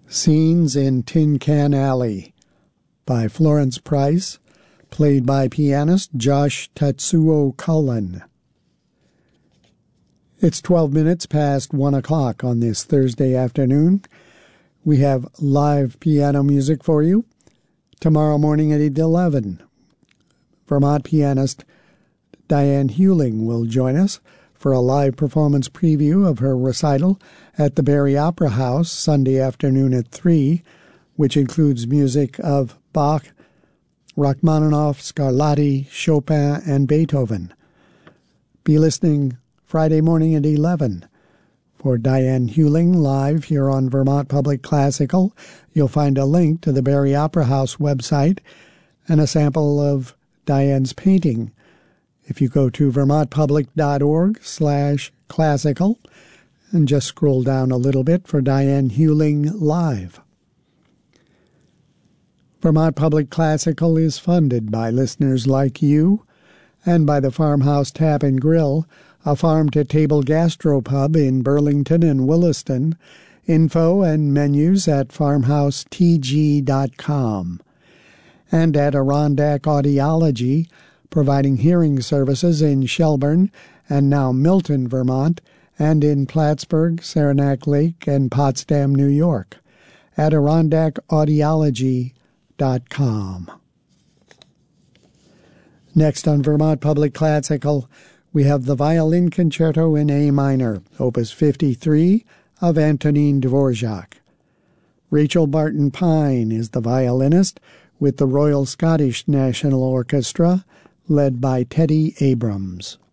Scenes in Tin Can Alley by Florence Price, played by pianist Josh Tatsuo Cullen. It's 12 minutes past 1 o'clock on this Thursday afternoon. We have live piano music for you. Tomorrow morning at 11, Vermont pianist Diane Hewling will join us for a live performance preview of her recital at the Barrie Opera House Sunday afternoon at 3, which includes music of Bach, Rachmaninoff, Scarlatti, Chopin, and Beethoven. Be listening Friday morning at 11 for Diane Hewling live here on Vermont Public Classical. You'll find a link to the Barrie Opera House website and a sample of Diane's painting if you go to vermontpublic.org/classical and just scroll down a little bit for Diane Hewling live. Vermont Public Classical is funded by listeners like you and by the Farmhouse Tap and Grill, a farm-to-table gastropub in Burlington and Williston. Info and menus at farmhousetg.com. And at Arondack Audiology, providing hearing services in Shelburne and now Milton, Vermont, and in Plattsburgh, Saranac Lake, and Potsdam, New York, at ArondackAudiology.com. Next on Vermont Public Classical, we have the Violin Concerto in A minor, Opus 53 of Antonin Dvorak. Rachel Barton Pine is the violinist with the Royal Scottish National Orchestra, led by Teddy Abrams.